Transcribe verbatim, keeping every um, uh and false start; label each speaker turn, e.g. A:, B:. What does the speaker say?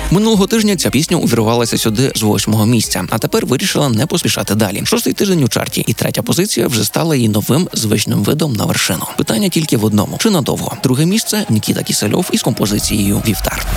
A: Минулого тижня ця пісня увірвалася сюди з восьмого місця, а тепер вирішила не поспішати далі. Шостий тиждень у чарті, і третя позиція вже стала її новим звичним видом на вершину. Питання тільки в одному: чи надовго? Друге місце – Нікіта Кісельов із композицією «Вівтар».